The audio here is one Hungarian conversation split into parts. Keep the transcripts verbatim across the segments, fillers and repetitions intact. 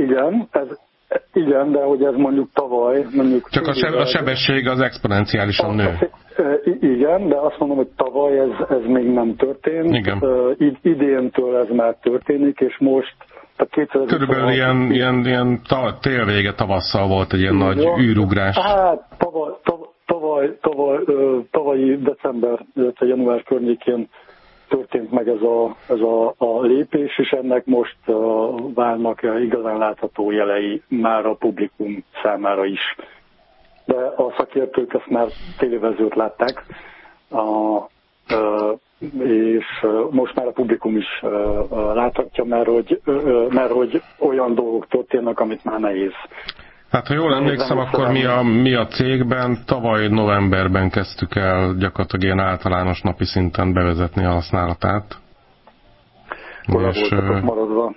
igen, ez, igen, de hogy ez mondjuk tavaly... Mondjuk Csak a, se, a sebesség az exponenciálisan nő. Igen, de azt mondom, hogy tavaly ez, ez még nem történt. Igen. Idéntől ez már történik, és most... Körülbelül ilyen, ilyen, ilyen ta, télvége tavasszal volt egy ilyen igen, nagy űrugrás. Hát tavaly, tavaly, tavaly, tavalyi december, illetve január környékén történt meg ez a, ez a, a lépés, és ennek most uh, válnak igazán látható jelei már a publikum számára is. De a szakértők ezt már tévévezőt látták, uh, uh, és uh, most már a publikum is uh, uh, láthatja, mert hogy, uh, mert hogy olyan dolgok történnek, amit már nehéz. Hát ha jól emlékszem, akkor mi a, mi a cégben tavaly novemberben kezdtük el gyakorlatilag ilyen általános napi szinten bevezetni a használatát. Hol és, voltatok maradva?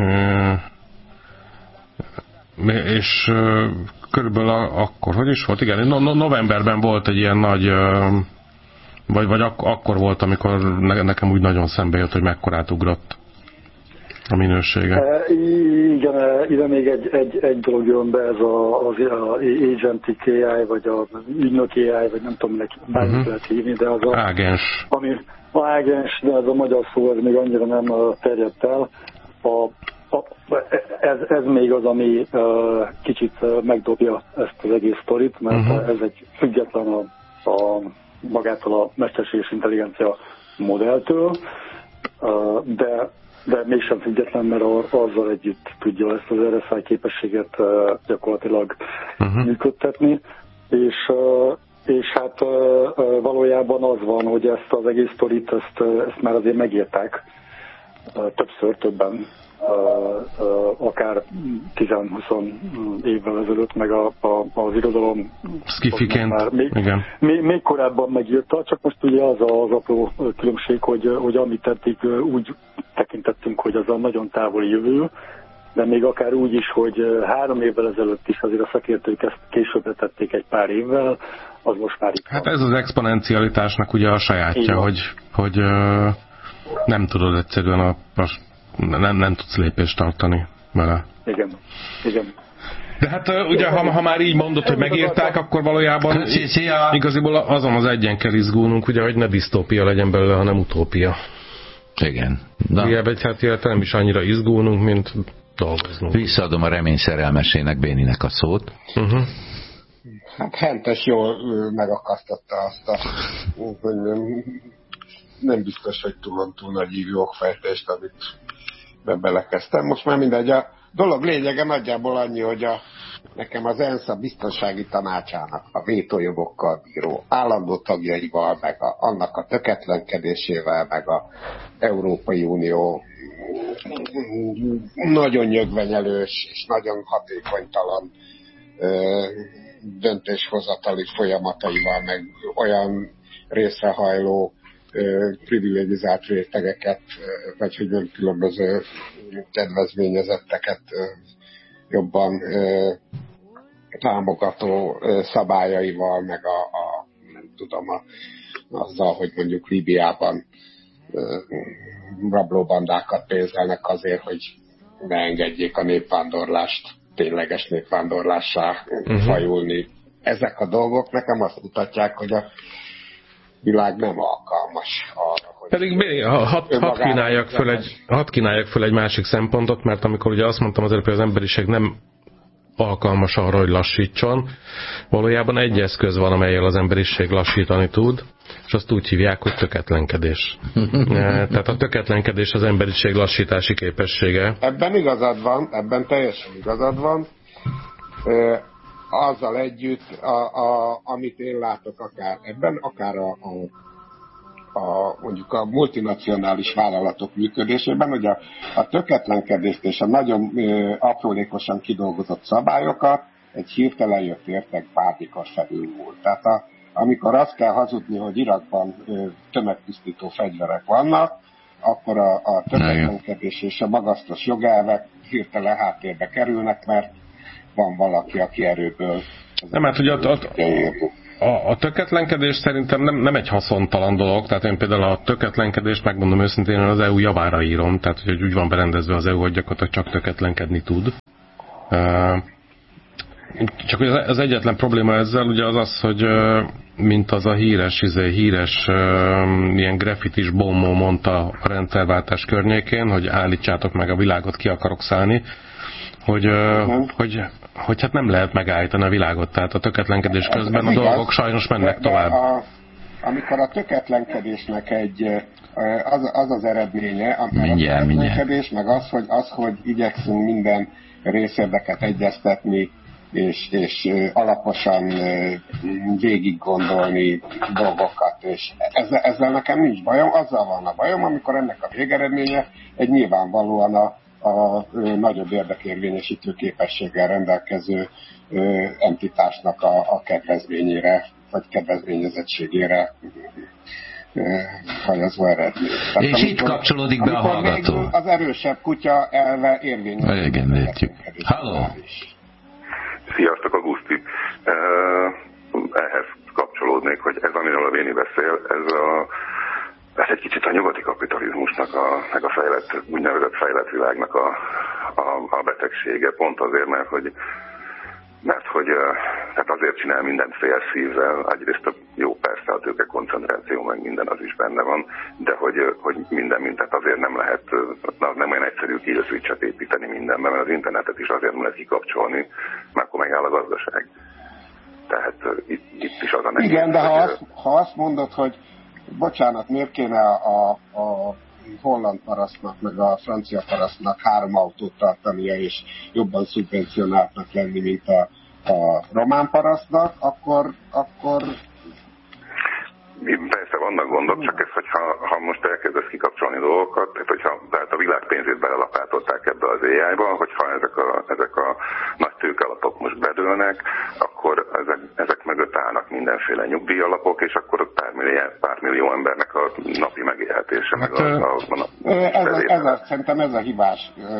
És körülbelül akkor, hogy is volt? Igen, no, no, novemberben volt egy ilyen nagy, vagy, vagy ak- akkor volt, amikor nekem úgy nagyon szembe jött, hogy mekkorát ugrott a minősége. E, igen, ide még egy, egy, egy dolog jön be, ez a, az a agentic á i, vagy a ügynök á i, vagy nem tudom, neki bármit uh-huh. lehet hívni, de az a... Ágens. Ami, ágens, de ez a magyar szó, ez még annyira nem terjedt el. A, a, ez, ez még az, ami uh, kicsit uh, megdobja ezt az egész sztorit, mert uh-huh. ez egy független a, a magától a mesterséges intelligencia modelltől, uh, de de mégsem független, mert azzal együtt tudja ezt az er es i képességet uh, gyakorlatilag uh-huh. működtetni, és, uh, és hát uh, valójában az van, hogy ezt az egész sztorit, ezt, ezt már azért megírták uh, többször, többen, uh, uh, akár tíz-húsz évvel ezelőtt, meg a, a, az irodalom Skifiként, még, igen. Még, még korábban megírta, csak most ugye az az apró különbség, hogy, hogy amit eddig úgy tekintettünk, hogy az a nagyon távoli jövő, de még akár úgy is, hogy három évvel ezelőtt is azért a szakértők ezt későbbre tették egy pár évvel, az most már itt Hát van. Ez az exponencialitásnak ugye a sajátja, hogy, hogy uh, nem tudod egyszerűen a, a, nem, nem tudsz lépést tartani vele. Igen, igen. De hát uh, ugye, ha, ha már így mondod, hogy megírták, akkor valójában igaziból azon az egyen kell izgulnunk, ugye, hogy ne disztópia legyen belőle, hanem utópia. Igen. Igen, hát illetve nem is annyira izgulnunk, mint dolgoznunk. Visszaadom a remény szerelmesének, Béninek a szót. Uh-huh. Hát Hentes jól megakasztotta azt a, hogy nem, nem biztos, hogy túl, túl nagy ívű okfejtést, amit belekezdtem. Most már mindegy, a dolog lényege nagyjából annyi, hogy a, nekem az ENSZ a biztonsági tanácsának a vétójogokkal bíró állandó tagjaival, meg a, annak a töketlenkedésével, meg a Európai Unió nagyon nyögvenyelős és nagyon hatékonytalan ö, döntéshozatali folyamataival, meg olyan részrehajló ö, privilegizált rétegeket, ö, vagy hogy nem különböző kedvezményezetteket ö, jobban ö, támogató ö, szabályaival, meg a, a nem tudom, a, azzal, hogy mondjuk Líbiában ö, rablóbandákat pénzelnek azért, hogy ne engedjék a népvándorlást tényleges népvándorlássá uh-huh. fajulni. Ezek a dolgok nekem azt mutatják, hogy a világ nem alkalmas arra, hogy... Pedig hadd had kínáljak, föl egy, had kínáljak föl egy másik szempontot, mert amikor ugye azt mondtam az előbb, hogy az emberiség nem alkalmas arra, hogy lassítson, valójában egy eszköz van, amellyel az emberiség lassítani tud, és azt úgy hívják, hogy töketlenkedés. Tehát a töketlenkedés az emberiség lassítási képessége. Ebben igazad van, ebben teljesen igazad van. Azzal együtt, a, a, amit én látok akár ebben, akár a, a, a, mondjuk a multinacionális vállalatok működésében, hogy a, a töketlenkedést és a nagyon ö, aprólékosan kidolgozott szabályokat egy hirtelen jött értek bármikor felülmúlt. Tehát a, amikor azt kell hazudni, hogy Irakban ö, tömegpusztító fegyverek vannak, akkor a, a töketlenkedés és a magasztos jogelvek hirtelen háttérbe kerülnek, mert van valaki, aki erőből... Nem, hát ugye a, a, a, a töketlenkedés szerintem nem, nem egy haszontalan dolog, tehát én például a töketlenkedést megmondom őszintén, az é u javára írom, tehát hogy úgy van berendezve az é u, hogy gyakorlatilag csak töketlenkedni tud. Csak az egyetlen probléma ezzel ugye az az, hogy mint az a híres, izé, híres ilyen graffitis bombó mondta a rendszerváltás környékén, hogy állítsátok meg a világot, ki akarok szállni, hogy, uh-huh. hogy, hogy hát nem lehet megállítani a világot, tehát a tökéletlenkedés közben a dolgok sajnos mennek tovább. A, amikor a tökéletlenkedésnek egy az az, az eredménye, a tökéletlenkedés, meg az, hogy, az, hogy igyekszünk minden részérdeket egyeztetni, és, és alaposan végig gondolni dolgokat, és ezzel, ezzel nekem nincs bajom, azzal van a bajom, amikor ennek a végeredménye egy nyilvánvalóan a, a nagyobb érdekérvényesítő képességgel rendelkező entitásnak a, a kedvezményére, vagy kedvezményezettségére hajazva eredmény. Tehát, és amikor, itt kapcsolódik be a hallgató. Az erősebb kutya elve érvényes. Igen, értjük. Halló! Sziasztok, Auguszti. Ehhez kapcsolódnék, hogy ez, amiről a Véni beszél, ez, a, ez egy kicsit a nyugati kapitalizmusnak, a, meg a fejlett, úgynevezett fejlett világnak a, a, a betegsége, pont azért, mert hogy mert hogy hát azért csinál mindent félszívvel, egyrészt a jó persze a tőke koncentráció, meg minden az is benne van, de hogy, hogy minden mindet azért nem lehet, az nem olyan egyszerű kill switchet építeni mindenben, mert az internetet is azért nem lehet kikapcsolni, mert akkor megáll a gazdaság. Tehát itt, itt is az a nehéz. Igen, de ha azt, ha azt mondod, hogy bocsánat, miért kéne a, a, a holland parasztnak, meg a francia parasztnak három autót tartania, és jobban szubvencionáltnak lenni, mint a, a román parasztnak, akkor, akkor... Persze vannak gondok, csak ez, hogyha ha most elkezdesz kikapcsolni dolgokat, tehát hogyha tehát a világ pénzét belelapátolták ebbe az á í-ba, hogyha ezek a, ezek a nagy tőkealapok most bedőlnek, akkor ezek, ezek mögött állnak mindenféle nyugdíjalapok, és akkor pár millió, pár millió embernek a napi megélhetése. Hát, meg a, a, a, a ez, a, ez a, szerintem ez a hibás.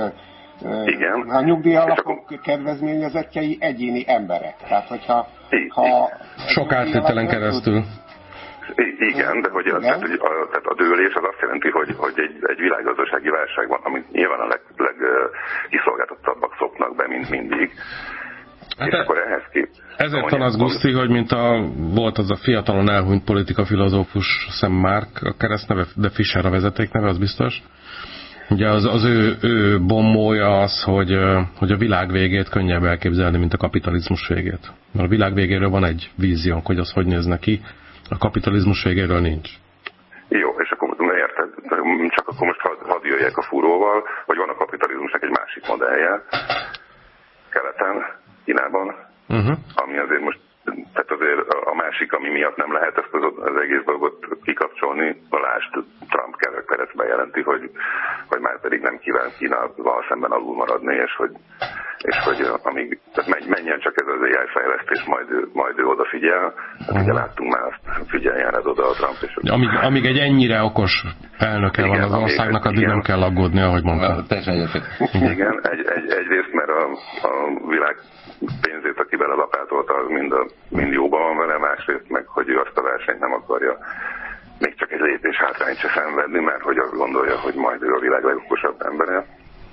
Igen. A nyugdíjalapok akkor... kedvezményezettjei egyéni emberek. Tehát, hogyha... Ha sok áttételen keresztül. Igen, de hogy a, tehát, hogy a, tehát a dőlés az azt jelenti, hogy, hogy egy, egy világgazdasági válság van, amit nyilván a legkiszolgáltatottabbak leg, szoknak be, mint mindig. Hát és e, akkor ehhez kép... Ezért van az, Guszti, hogy mint a, volt az a fiatalon elhunyt politika filozófus Sam Mark, a keresztneve, de Fischer a vezetékneve, az biztos. Ugye az, az ő, ő bombója az, hogy, hogy a világ végét könnyebb elképzelni, mint a kapitalizmus végét. Mert a világ végéről van egy víziónk, hogy az hogy néz neki. A kapitalizmus végéről nincs. Jó, és akkor érted, csak akkor most hadd had jöjjek a fúróval, hogy van a kapitalizmusnak egy másik modellje, keleten, Kínában, uh-huh. ami azért most, tehát azért a másik, ami miatt nem lehet ezt az, az egész dolgot kikapcsolni, a lásd, Trump kereszt bejelenti, hogy, hogy már pedig nem kíván Kínával szemben alul maradni, és hogy, és hogy amíg, tehát menjen csak ez az á i fejlesztés, majd ő, majd ő odafigyel. Hát uh-huh. ugye láttunk már azt, figyeljen ez oda a Trump. És amíg, amíg egy ennyire okos elnöke igen, van az országnak, addig nem kell aggódni, ahogy mondtam. Igen, egy, egy, egyrészt, mert a, a világ pénzét, aki belelapátolta, az mind, a, mind jóban van vele, másrészt meg, hogy ő azt a versenyt nem akarja még csak egy lépés hátrányt se szenvedni, mert hogy azt gondolja, hogy majd ő a világ legokosabb embere,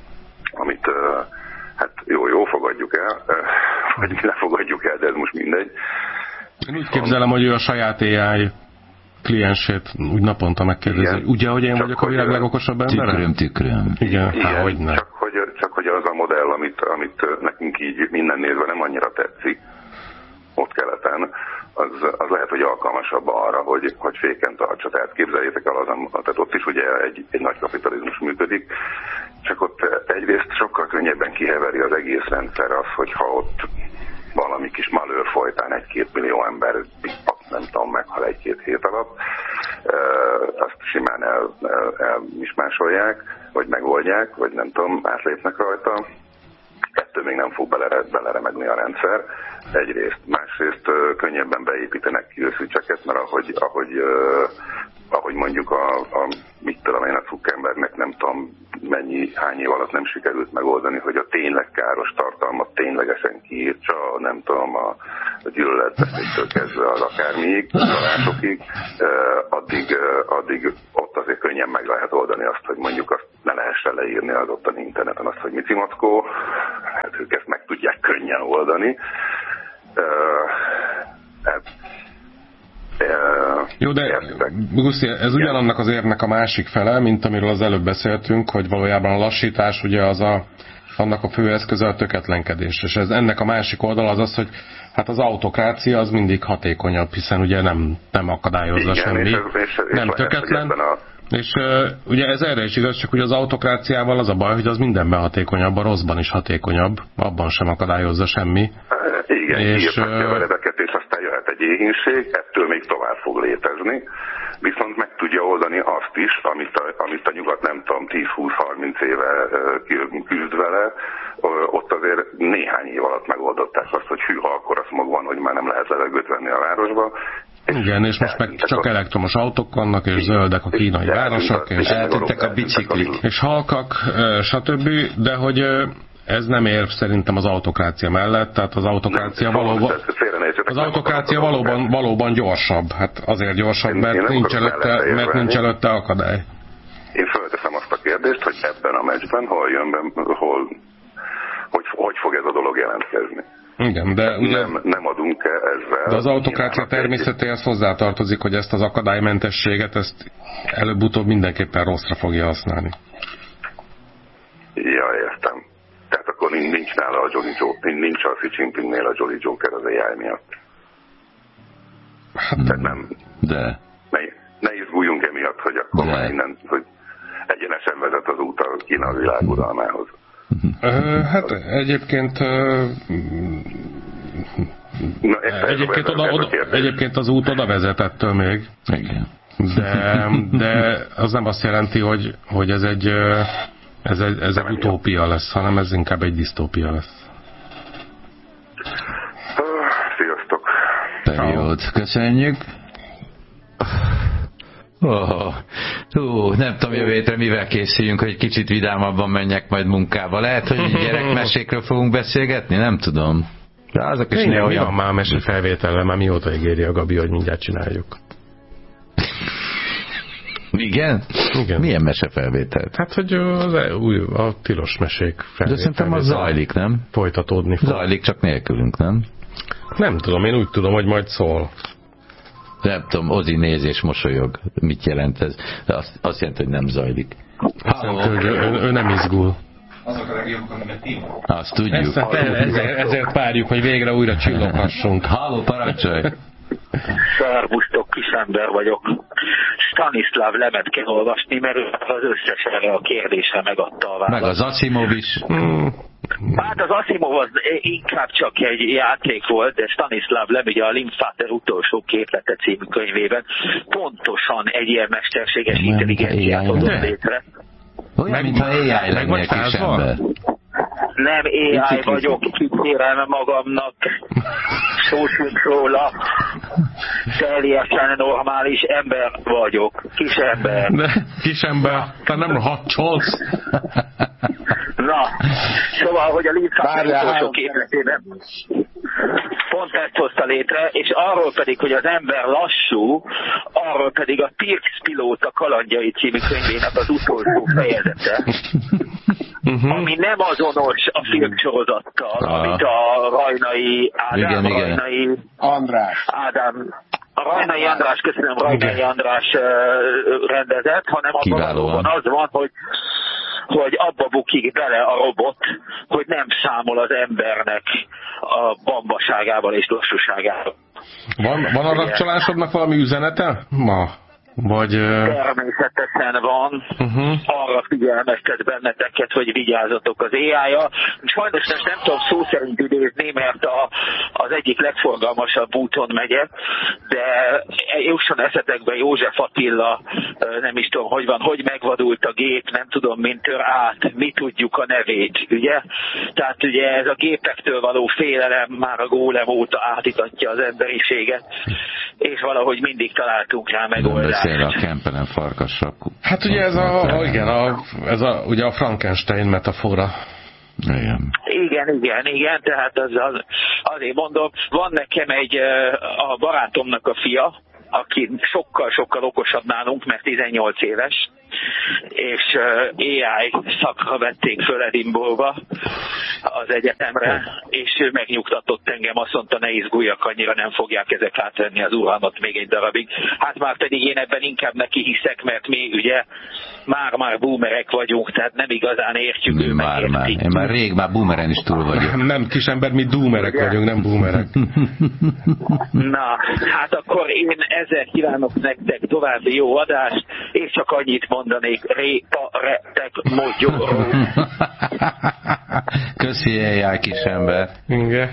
amit uh, hát jó, jó fogadjuk el, uh, vagy mi ne fogadjuk el, de ez most mindegy. Én úgy képzelem, hogy ő a saját á i kliensét úgy naponta megkérdezi, hogy ugye, hogy én csak vagyok a világ legokosabb embere? Tükröm, tükröm. Igen, igen há, hogy ne. Csak hogy, csak hogy az a modell, amit, amit nekünk így minden nézve nem annyira tetszik, ott keleten, az, az lehet, hogy alkalmasabb arra, hogy, hogy féken tartsa. Tehát képzeljétek el, az, tehát ott is ugye egy, egy nagy kapitalizmus működik, csak ott egyrészt sokkal könnyebben kiheveri az egész rendszer az, hogyha ott valami kis malőr folytán egy-két millió ember nem tudom, meghal egy-két hét alatt, azt simán el, el, elmismásolják, vagy megoldják, vagy nem tudom, átlépnek rajta. Ettől még nem fog belere, beleremegni a rendszer. Egyrészt. Másrészt könnyebben beépítenek ki őszügyeket, mert ahogy, ahogy, ahogy mondjuk a, a mit tudom én, a Zuckerbergnek nem tudom mennyi, hány év alatt nem sikerült megoldani, hogy a tényleg káros tartalmat ténylegesen kiírtsa, nem tudom, a, a gyűlöletbeszédtől kezdve az akármiig, találásokig, addig, addig ott azért könnyen meg lehet oldani azt, hogy mondjuk azt ne lehessen leírni az ottani interneten azt, hogy Micimackó, hát ők ezt meg megoldani. Hát, jó, de Guszi, ez ugyanannak az érnek a másik fele, mint amiről az előbb beszéltünk, hogy valójában a lassítás ugye az a, annak a fő eszköze a töketlenkedés. És ez ennek a másik oldal az az, hogy hát az autokrácia az mindig hatékonyabb, hiszen ugye nem, nem akadályozza igen, semmi, és ez, és, és nem töketlen. A... És uh, ugye ez erre is igaz, csak hogy az autokráciával az a baj, hogy az mindenben hatékonyabb, a rosszban is hatékonyabb, abban sem akadályozza semmi. Igen, és írhatja uh... veledeket, és aztán jöhet egy éhínség, ettől még tovább fog létezni, viszont meg tudja oldani azt is, amit a, amit a nyugat nem tudom tíz-húsz-harminc éve küzd vele, ott azért néhány év alatt megoldották azt, hogy hűha, akkor azt maga van, hogy már nem lehet levegőt venni a városba. Igen, és most meg csak elektromos autók vannak, és zöldek a kínai városok, és eltűntek a biciklik, és halkak, stb., de hogy ez nem ér szerintem az autokrácia mellett, tehát az autokrácia valóban, az autokrácia valóban, valóban gyorsabb. Hát azért gyorsabb, mert nincs előtte, mert nincs előtte akadály. Én felteszem azt a kérdést, hogy ebben a meccsben hol jön be, hol, hogy, hogy fog ez a dolog jelentkezni. Igen, de ugye, nem, nem adunk ezzel. De az autokrácia természetéhez hozzátartozik, hogy ezt az akadálymentességet, ezt előbb-utóbb mindenképpen rosszra fogja használni. Ja, értem. Tehát akkor nincs nála a Jolly Joker, nincs a Xi Jinpingnél a Jolly Joker az á i miatt. Hát, tehát nem. De. Ne, ne izguljunk emiatt, hogy akkor de. Már innen, hogy egyenesen vezet az út a Kína világuralmához. Uh, hát egyébként uh, Na, egyébként, oda, oda, egyébként az út oda vezet ettől még. Igen. De, de az nem azt jelenti, hogy, hogy ez egy ez egy, ez egy utópia lesz, hanem ez inkább egy disztópia lesz. Sziasztok! Periód. Köszönjük! Oh, ó, nem tudom jövő hétre mivel készüljünk, hogy kicsit vidámabban menjek majd munkába. Lehet, hogy gyerekmesékről fogunk beszélgetni? Nem tudom. De azok is néha olyan... Mi van már a mesefelvétellel? Már mióta ígéri a Gabi, hogy mindjárt csináljuk? Igen? Igen. Milyen mesefelvételt? Hát, hogy az új, a tilos mesék felvétel. De szerintem az zajlik, nem? Folytatódni fog. Zajlik, csak nélkülünk, nem? Nem tudom, én úgy tudom, hogy majd szól. Nem tudom, Ozi néz és mosolyog. Mit jelent ez? De azt, azt jelenti, hogy nem zajlik. Azt ő, ő, ő nem izgul. Azok a legjobbak, amiket ti. Azt tudjuk. Ezt, ezért, ezért várjuk, hogy végre újra csilloghassunk. Halló, parancsolj! Szervusztok, kisember vagyok. Stanislav Lemet kell olvasni, mert az összes erre a kérdésre megadta a választ. Meg az Asimov is. Hmm. Hát az Asimov az inkább csak egy játék volt, de Stanislav Lem ugye a Linkfater utolsó képlete című könyvében pontosan egy ilyen mesterséges intelligenciát hozott létre. Olyan, mintha á i lenne kisember. Nem á i vagyok, kikérem magamnak, szósunk róla, teljesen normális ember vagyok, kisember. De kisember, te nem rohadcsolsz. Na, szóval, hogy a Linkfater utolsó képletében pont ezt hozta létre, és arról pedig, hogy az ember lassú, arról pedig a Pirx pilóta kalandjai című könyvének az utolsó fejezete, uh-huh. ami nem azonos a filmsorozattal, uh-huh. amit a Rajnai Ádám, igen, Rajnai igen. András. Ádám, a Rajnai András, köszönöm, Rajnai András rendezett, hanem abban az van, hogy hogy abba bukik bele a robot, hogy nem számol az embernek a bambaságával és lassúságával. Van, van a rakcsolásodnak valami üzenete ma? Vagy, természetesen van. Uh-huh. Arra figyelmeztet benneteket, hogy vigyázzatok az á i-ja. Sajnos most nem tudom szó szerint idézni, mert a, az egyik legforgalmasabb úton megyek, de jusson eszetekbe József Attila, nem is tudom, hogy van, hogy megvadult a gép, nem tudom, mint tör át, mi tudjuk a nevét, ugye? Tehát ugye ez a gépektől való félelem már a gólem óta átitatja az emberiséget, és valahogy mindig találtunk rá megoldást. A Kempelen farkasra. Hát ugye ez a, igen, a, ez a, ugye a Frankenstein metafora. Igen. Igen, igen, igen, tehát az, az, azért mondom, van nekem egy, a barátomnak a fia, aki sokkal-sokkal okosabb nálunk, mert tizennyolc éves, és á i szakra vették föl Edinburghba az egyetemre, és ő megnyugtatott engem, azt mondta, ne izguljak, annyira nem fogják ezek átvenni az uralmat még egy darabig. Hát már pedig én ebben inkább neki hiszek, mert mi ugye már-már boomerek vagyunk, tehát nem igazán értjük, ő már, már. Én már rég, már boomeren is túl vagyok. Nem, nem kisember, mi doomerek ugye? Vagyunk, nem boomerek. Na, hát akkor én ezzel kívánok nektek további jó adást, és csak annyit mondanék, répa, retek, mogyoró. Köszi, á i kisember. Igen.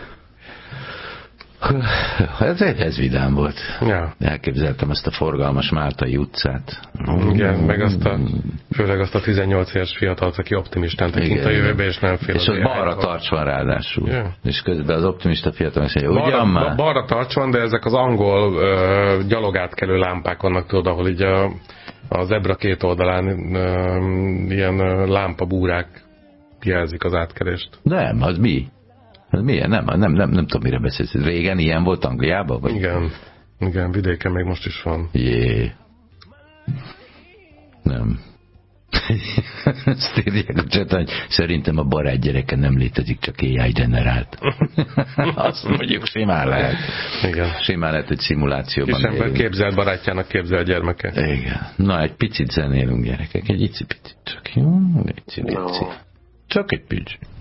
Ez, ez vidám volt. Ja. Elképzeltem ezt a forgalmas Máltai utcát. Igen, meg azt a, főleg azt a tizennyolc éves fiatalt, aki optimistán tekint a jövőbe, és nem fél. És az balra tarts van ráadásul. Ja. És közben az optimista fiatal azt mondja, ugyan balra, már? Balra tarts van, de ezek az angol uh, gyalogátkelő lámpák vannak, tudod, ahol így a, a zebra két oldalán uh, ilyen uh, lámpabúrák jelzik az átkelést. Nem, az mi? Az milyen? Nem, nem, nem, nem tudom, mire beszélsz. Régen ilyen volt Angliában? Vagy? Igen. Igen, vidéken még most is van. Jé. Nem. Ezt írják a csatán, hogy szerintem a barát gyereke nem létezik, csak á i generált. Azt mondjuk simán lehet. Igen. Simán lehet, hogy szimulációban élünk. Kisember képzelt barátjának képzelt gyermeke. Igen. Na, egy picit zenélünk, gyerekek. Egy icipicit csak. Jó? Egy icipicit. Csak egy picit.